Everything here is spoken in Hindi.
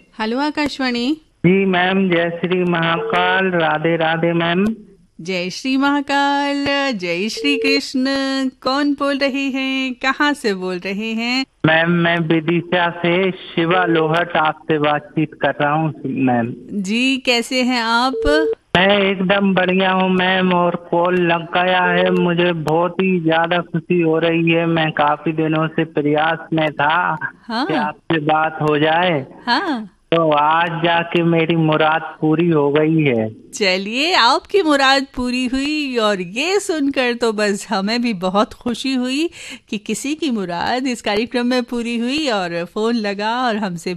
हेलो आकाशवाणी। जी मैम, जय श्री महाकाल। राधे राधे मैम। जय श्री महाकाल। जय श्री कृष्ण। कौन बोल रहे हैं, कहाँ से बोल रहे हैं? मैम मैं विदिशा से शिवा लोहट आपसे बातचीत कर रहा हूँ मैम। जी, कैसे हैं आप? मैं एकदम बढ़िया हूँ मैम, और कॉल लग गया है। मुझे बहुत ही ज्यादा खुशी हो रही है। मैं काफी दिनों से प्रयास में था कि हाँ। आपसे बात हो जाए, हाँ, तो आज जाके मेरी मुराद पूरी हो गई है। चलिए, आपकी मुराद पूरी हुई और ये सुनकर तो बस हमें भी बहुत खुशी हुई कि किसी की मुराद इस कार्यक्रम में पूरी हुई और फोन लगा और हमसे